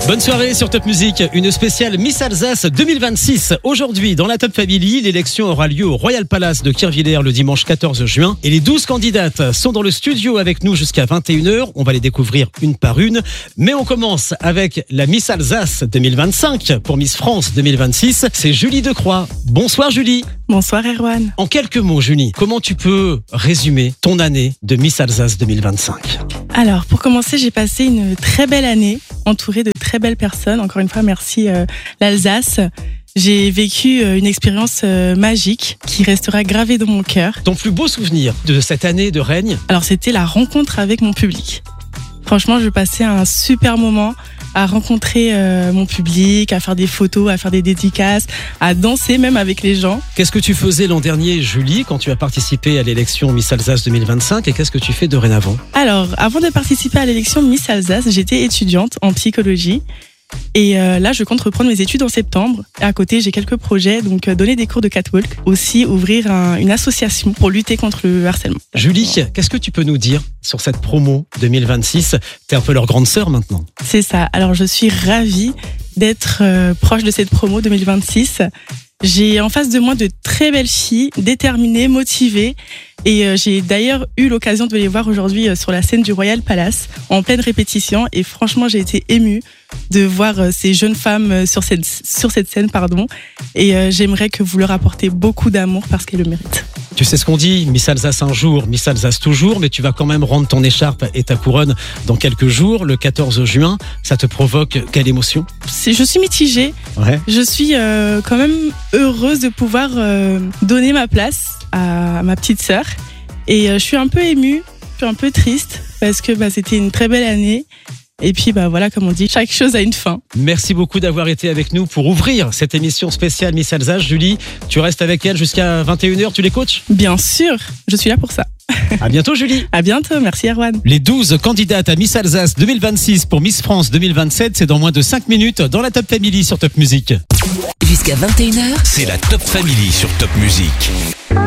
Bonne soirée sur Top Music, une spéciale Miss Alsace 2026. Aujourd'hui, dans la Top Family, l'élection aura lieu au Royal Palace de Kirchwiller le dimanche 14 juin. Et les 12 candidates sont dans le studio avec nous jusqu'à 21h. On va les découvrir une par une. Mais on commence avec la Miss Alsace 2025 pour Miss France 2026. C'est Julie Decroix. Bonsoir Julie. Bonsoir Erwan. En quelques mots Julie, comment tu peux résumer ton année de Miss Alsace 2025 ? Alors pour commencer, j'ai passé une très belle année, entourée de très belles personnes. Encore une fois, merci l'Alsace. J'ai vécu une expérience magique qui restera gravée dans mon cœur. Ton plus beau souvenir de cette année de règne ? Alors c'était la rencontre avec mon public. Franchement, je passais un super moment à rencontrer mon public, à faire des photos, à faire des dédicaces, à danser même avec les gens. Qu'est-ce que tu faisais l'an dernier, Julie, quand tu as participé à l'élection Miss Alsace 2025 et qu'est-ce que tu fais dorénavant ? Alors, avant de participer à l'élection Miss Alsace, j'étais étudiante en psychologie. Et là, je compte reprendre mes études en septembre. Et à côté, j'ai quelques projets, donc donner des cours de catwalk, aussi ouvrir une association pour lutter contre le harcèlement. Julie, qu'est-ce que tu peux nous dire sur cette promo 2026 ? T'es un peu leur grande sœur maintenant. C'est ça. Alors, je suis ravie d'être proche de cette promo 2026. J'ai en face de moi de très belles filles, déterminées, motivées. Et j'ai d'ailleurs eu l'occasion de les voir aujourd'hui sur la scène du Royal Palace, en pleine répétition. Et franchement, j'ai été émue de voir ces jeunes femmes sur cette scène. Et j'aimerais que vous leur apportez beaucoup d'amour parce qu'elles le méritent. Tu sais ce qu'on dit, Miss Alsace un jour, Miss Alsace toujours, mais tu vas quand même rendre ton écharpe et ta couronne dans quelques jours, le 14 juin. Ça te provoque quelle émotion ? Je suis mitigée. Ouais. Je suis quand même heureuse de pouvoir donner ma place à ma petite sœur. Et je suis un peu émue, je suis un peu triste parce que c'était une très belle année. Et puis voilà, comme on dit, chaque chose a une fin. Merci beaucoup d'avoir été avec nous pour ouvrir cette émission spéciale Miss Alsace. Julie, tu restes avec elle jusqu'à 21h, tu les coaches ? Bien sûr, je suis là pour ça. À bientôt Julie. À bientôt, merci Erwan. Les 12 candidates à Miss Alsace 2026 pour Miss France 2027, c'est dans moins de 5 minutes dans la Top Family sur Top Music. Jusqu'à 21h, C'est la Top Family sur Top Music.